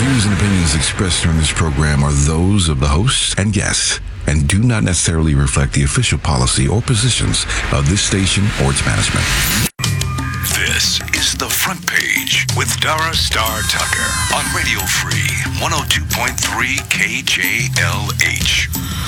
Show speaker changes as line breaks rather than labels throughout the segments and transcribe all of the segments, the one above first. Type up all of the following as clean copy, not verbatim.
Views and opinions expressed during this program are those of the hosts and guests and do not necessarily reflect the official policy or positions of this station or its management.
This is The Front Page with Dara Star Tucker on Radio Free 102.3 KJLH.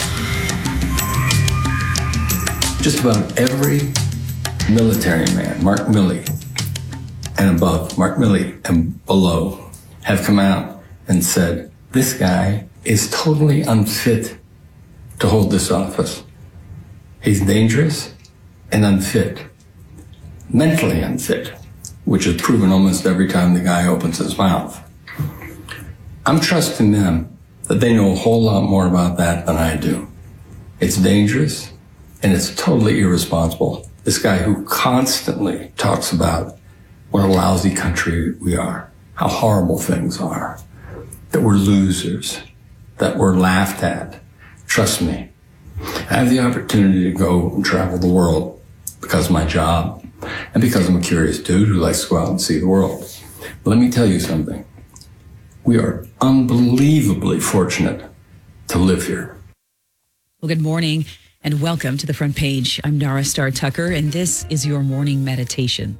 Just about every military man, Mark Milley and above, Mark Milley and below, have come out and said, this guy is totally unfit to hold this office. He's dangerous and unfit, mentally unfit, which is proven almost every time the guy opens his mouth. I'm trusting them that they know a whole lot more about that than I do. It's dangerous and it's totally irresponsible. This guy who constantly talks about what a lousy country we are, how horrible things are, that we're losers, that we're laughed at. Trust me, I have the opportunity to go and travel the world because of my job and because I'm a curious dude who likes to go out and see the world. But let me tell you something. We are unbelievably fortunate to live here.
Well, good morning and welcome to The Front Page. I'm Dara Star Tucker, and this is your morning meditation.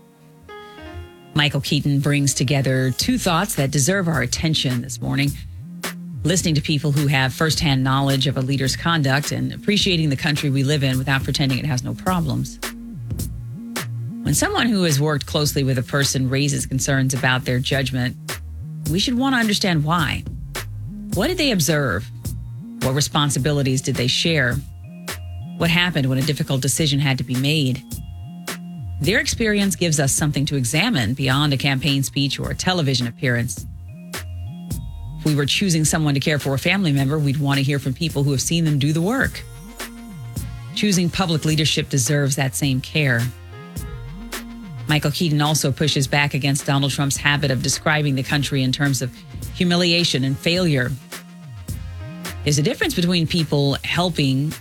Michael Keaton brings together two thoughts that deserve our attention this morning. Listening to people who have firsthand knowledge of a leader's conduct and appreciating the country we live in without pretending it has no problems. When someone who has worked closely with a person raises concerns about their judgment, we should want to understand why. What did they observe? What responsibilities did they share? What happened when a difficult decision had to be made? Their experience gives us something to examine beyond a campaign speech or a television appearance. If we were choosing someone to care for a family member, we'd want to hear from people who have seen them do the work. Choosing public leadership deserves that same care. Michael Keaton also pushes back against Donald Trump's habit of describing the country in terms of humiliation and failure. There's a difference between helping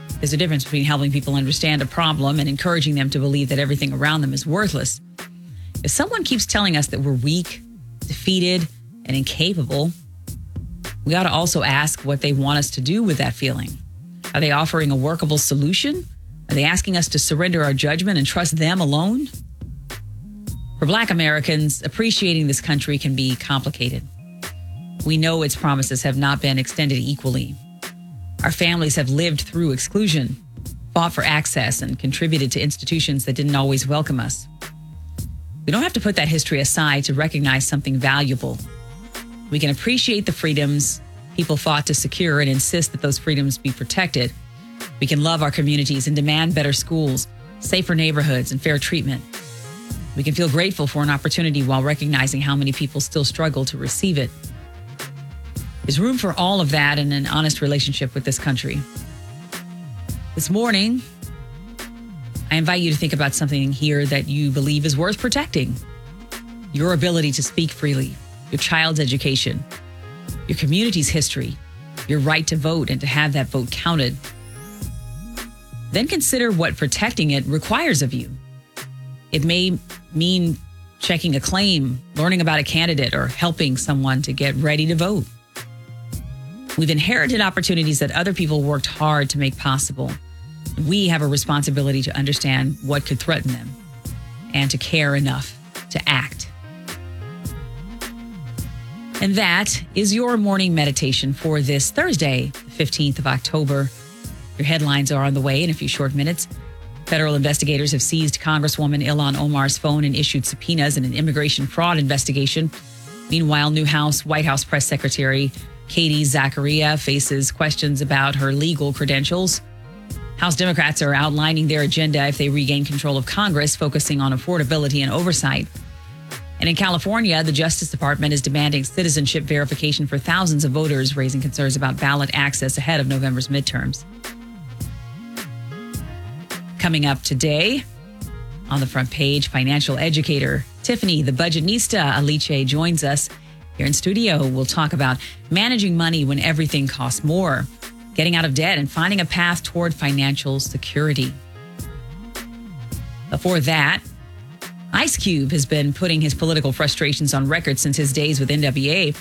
people understand a problem and encouraging them to believe that everything around them is worthless. If someone keeps telling us that we're weak, defeated, and incapable, we ought to also ask what they want us to do with that feeling. Are they offering a workable solution? Are they asking us to surrender our judgment and trust them alone? For Black Americans, appreciating this country can be complicated. We know its promises have not been extended equally. Our families have lived through exclusion, fought for access, and contributed to institutions that didn't always welcome us. We don't have to put that history aside to recognize something valuable. We can appreciate the freedoms people fought to secure and insist that those freedoms be protected. We can love our communities and demand better schools, safer neighborhoods, and fair treatment. We can feel grateful for an opportunity while recognizing how many people still struggle to receive it. There's room for all of that in an honest relationship with this country. This morning, I invite you to think about something here that you believe is worth protecting. Your ability to speak freely, your child's education, your community's history, your right to vote and to have that vote counted. Then consider what protecting it requires of you. It may mean checking a claim, learning about a candidate, or helping someone to get ready to vote. We've inherited opportunities that other people worked hard to make possible. We have a responsibility to understand what could threaten them and to care enough to act. And that is your morning meditation for this Thursday, the 15th of October. Your headlines are on the way in a few short minutes. Federal investigators have seized Congresswoman Ilhan Omar's phone and issued subpoenas in an immigration fraud investigation. Meanwhile, White House Press Secretary Katie Zachariah faces questions about her legal credentials. House Democrats are outlining their agenda if they regain control of Congress, focusing on affordability and oversight. And in California, the Justice Department is demanding citizenship verification for thousands of voters, raising concerns about ballot access ahead of November's midterms. Coming up today on The Front Page, financial educator Tiffany the Budgetnista Aliche joins us here in studio. We'll talk about managing money when everything costs more, getting out of debt, and finding a path toward financial security. Before that, Ice Cube has been putting his political frustrations on record since his days with NWA.